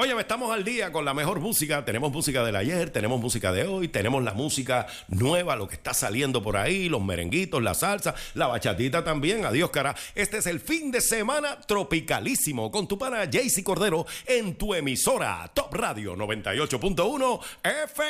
Oye, estamos al día con la mejor música. Tenemos música del ayer, tenemos música de hoy, tenemos la música nueva, lo que está saliendo por ahí, los merenguitos, la salsa, la bachatita también. Adiós, cara. Este es el fin de semana tropicalísimo con tu pana Jaycee Cordero en tu emisora Top Radio 98.1 FM.